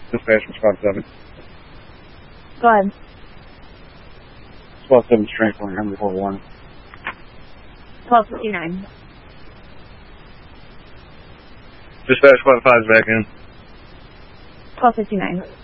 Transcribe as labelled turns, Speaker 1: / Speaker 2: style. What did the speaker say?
Speaker 1: Dispatch from Spot 7.
Speaker 2: Go ahead.
Speaker 1: Spot 7 strength on Henry 41.
Speaker 2: 1259.
Speaker 1: Dispatch Spot 5's back in.
Speaker 2: 1259.